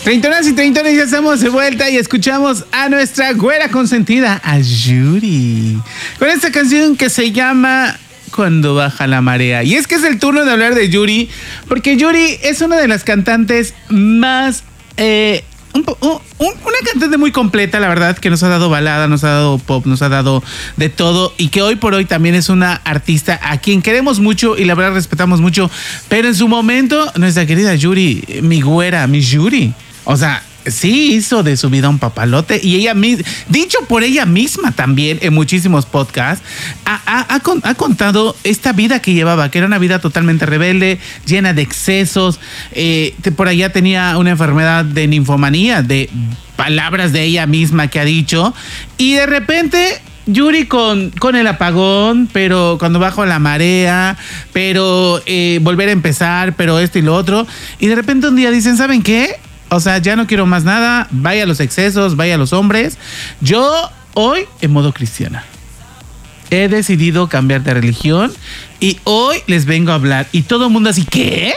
Treintonas y treintones, ya estamos de vuelta y escuchamos a nuestra güera consentida, a Yuri, con esta canción que se llama Cuando baja la marea. Y es que es el turno de hablar de Yuri, porque Yuri es una de las cantantes más... una cantante muy completa, la verdad, que nos ha dado balada, nos ha dado pop, nos ha dado de todo, y que hoy por hoy también es una artista a quien queremos mucho y la verdad respetamos mucho. Pero en su momento, nuestra querida Yuri, mi güera, mi Yuri, o sea, sí hizo de su vida un papalote, y ella misma, dicho por ella misma también en muchísimos podcasts, ha contado esta vida que llevaba, que era una vida totalmente rebelde, llena de excesos. Por allá tenía una enfermedad de ninfomanía, de palabras de ella misma que ha dicho, y de repente Yuri con el apagón, pero cuando bajo la marea, pero volver a empezar, pero esto y lo otro, y de repente un día dicen, ¿saben qué? O sea, ya no quiero más nada, vaya a los excesos, vaya a los hombres. Yo hoy, en modo cristiana, he decidido cambiar de religión y hoy les vengo a hablar. Y todo el mundo así, ¿qué?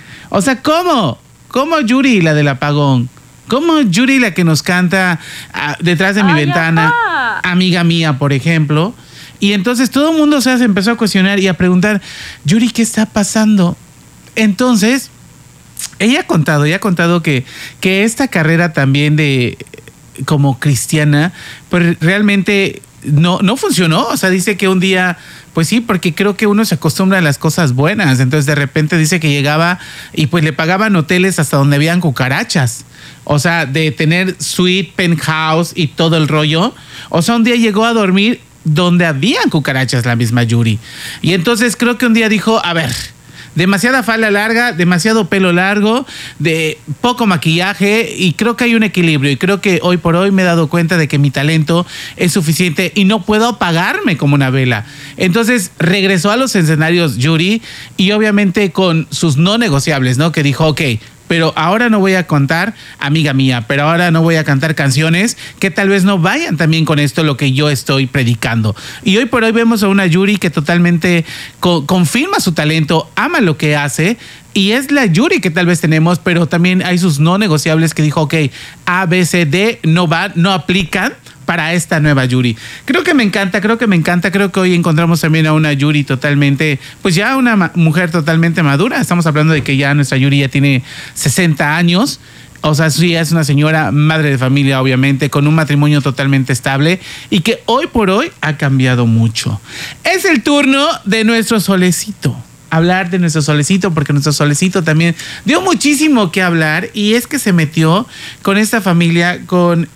O sea, ¿cómo? ¿Cómo Yuri, la del apagón? ¿Cómo Yuri, la que nos canta detrás de mi ventana? Ajá. Amiga mía, por ejemplo. Y entonces todo el mundo se empezó a cuestionar y a preguntar, Yuri, ¿qué está pasando? Entonces... ella ha contado que esta carrera también de como cristiana, pues realmente no funcionó. O sea, dice que un día, pues sí, porque creo que uno se acostumbra a las cosas buenas. Entonces de repente dice que llegaba y pues le pagaban hoteles hasta donde habían cucarachas. O sea, de tener suite, penthouse y todo el rollo. O sea, un día llegó a dormir donde habían cucarachas, la misma Yuri. Y entonces creo que un día dijo, a ver... demasiada falda larga, demasiado pelo largo, de poco maquillaje, y creo que hay un equilibrio, y creo que hoy por hoy me he dado cuenta de que mi talento es suficiente y no puedo apagarme como una vela. Entonces regresó a los escenarios Yuri, y obviamente con sus no negociables, ¿no? Que dijo, ok, pero ahora no voy a contar amiga mía, pero ahora no voy a cantar canciones que tal vez no vayan también con esto lo que yo estoy predicando. Y hoy por hoy vemos a una Yuri que totalmente confirma su talento, ama lo que hace, y es la Yuri que tal vez tenemos, pero también hay sus no negociables que dijo, ok, A, B, C, D no aplican para esta nueva Yuri. Creo que me encanta, creo que hoy encontramos también a una Yuri totalmente, pues ya una mujer totalmente madura. Estamos hablando de que ya nuestra Yuri ya tiene 60 años. O sea, sí, es una señora, madre de familia, obviamente, con un matrimonio totalmente estable y que hoy por hoy ha cambiado mucho. Es el turno de nuestro solecito. Hablar de nuestro solecito, porque nuestro solecito también dio muchísimo que hablar, y es que se metió con esta familia, con...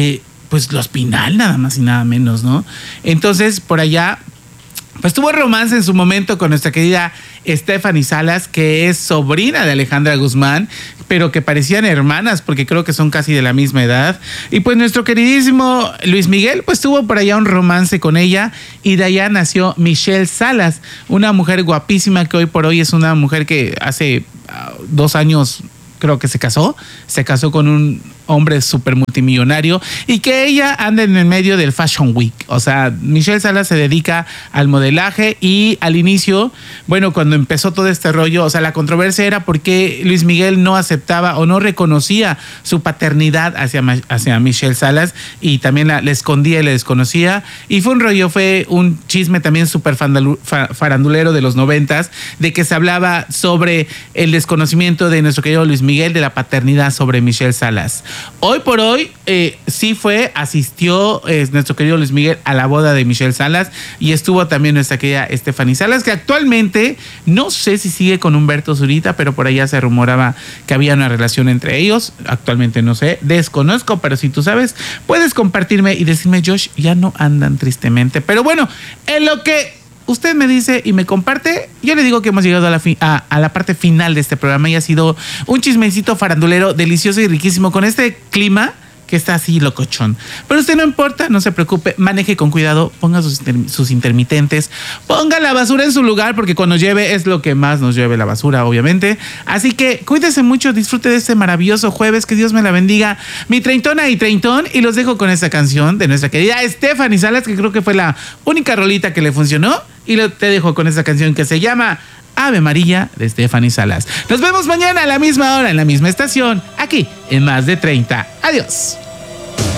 pues los Pinal, nada más y nada menos, ¿no? Entonces, por allá, pues tuvo romance en su momento con nuestra querida Stephanie Salas, que es sobrina de Alejandra Guzmán, pero que parecían hermanas porque creo que son casi de la misma edad. Y pues nuestro queridísimo Luis Miguel, pues tuvo por allá un romance con ella, y de allá nació Michelle Salas, una mujer guapísima que hoy por hoy es una mujer que hace 2 años... creo que se casó con un hombre súper multimillonario, y que ella anda en el medio del Fashion Week. O sea, Michelle Salas se dedica al modelaje, y al inicio, bueno, cuando empezó todo este rollo, o sea, la controversia era porque Luis Miguel no aceptaba o no reconocía su paternidad hacia Michelle Salas, y también la escondía y la desconocía, y fue un rollo, fue un chisme también súper farandulero de los 90s, de que se hablaba sobre el desconocimiento de nuestro querido Luis Miguel de la paternidad sobre Michelle Salas. Hoy por hoy sí asistió nuestro querido Luis Miguel a la boda de Michelle Salas, y estuvo también nuestra querida Stephanie Salas, que actualmente no sé si sigue con Humberto Zurita, pero por allá se rumoraba que había una relación entre ellos. Actualmente no sé, desconozco, pero si tú sabes, puedes compartirme y decirme, Josh, ya no andan tristemente. Pero bueno, en lo que usted me dice y me comparte, yo le digo que hemos llegado a la parte final de este programa, y ha sido un chismecito farandulero delicioso y riquísimo con este clima que está así locochón. Pero usted no importa, no se preocupe, maneje con cuidado, ponga sus intermitentes, ponga la basura en su lugar, porque cuando llueve es lo que más nos llueve, la basura, obviamente. Así que cuídese mucho, disfrute de este maravilloso jueves, que Dios me la bendiga, mi treintona y treintón, y los dejo con esta canción de nuestra querida Stephanie Salas, que creo que fue la única rolita que le funcionó, y te dejo con esta canción que se llama Ave María de Stephanie Salas. Nos vemos mañana a la misma hora, en la misma estación, aquí en Más de 30. Adiós.